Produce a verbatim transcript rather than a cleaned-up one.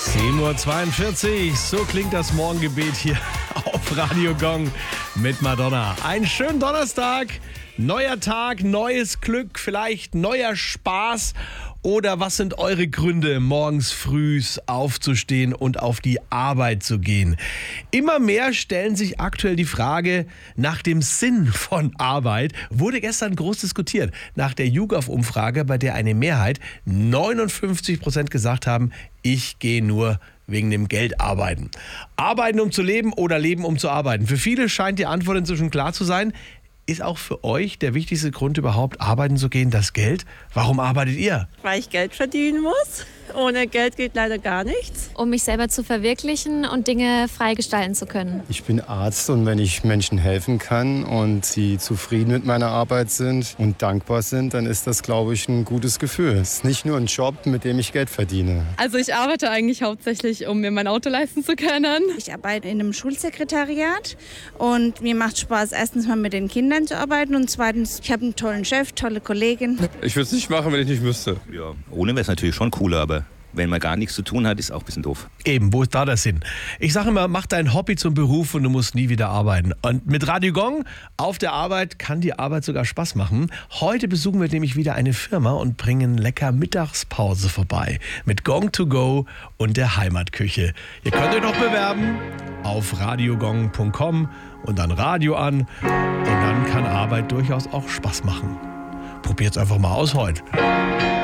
sieben Uhr zweiundvierzig, so klingt das Morgengebet hier auf Radio Gong mit Madonna. Einen schönen Donnerstag, neuer Tag, neues Glück, vielleicht neuer Spaß. Oder was sind eure Gründe, morgens früh aufzustehen und auf die Arbeit zu gehen? Immer mehr stellen sich aktuell die Frage nach dem Sinn von Arbeit. Wurde gestern groß diskutiert nach der YouGov-Umfrage, bei der eine Mehrheit, neunundfünfzig Prozent gesagt haben, ich gehe nur wegen dem Geld arbeiten. Arbeiten, um zu leben oder leben, um zu arbeiten. Für viele scheint die Antwort inzwischen klar zu sein. Ist auch für euch der wichtigste Grund überhaupt, arbeiten zu gehen, das Geld? Warum arbeitet ihr? Weil ich Geld verdienen muss. Ohne Geld geht leider gar nichts. Um mich selber zu verwirklichen und Dinge frei gestalten zu können. Ich bin Arzt und wenn ich Menschen helfen kann und sie zufrieden mit meiner Arbeit sind und dankbar sind, dann ist das, glaube ich, ein gutes Gefühl. Es ist nicht nur ein Job, mit dem ich Geld verdiene. Also ich arbeite eigentlich hauptsächlich, um mir mein Auto leisten zu können. Ich arbeite in einem Schulsekretariat und mir macht Spaß, erstens mal mit den Kindern zu arbeiten und zweitens, ich habe einen tollen Chef, tolle Kollegen. Ich würde es nicht machen, wenn ich nicht müsste. Ja, ohne wäre es natürlich schon cooler, aber wenn man gar nichts zu tun hat, ist auch ein bisschen doof. Eben, wo ist da der Sinn? Ich sage immer, mach dein Hobby zum Beruf und du musst nie wieder arbeiten. Und mit Radio Gong auf der Arbeit kann die Arbeit sogar Spaß machen. Heute besuchen wir nämlich wieder eine Firma und bringen lecker Mittagspause vorbei. Mit Gong to Go und der Heimatküche. Ihr könnt euch noch bewerben auf radiogong punkt com und dann Radio an. Und dann kann Arbeit durchaus auch Spaß machen. Probiert's einfach mal aus heute.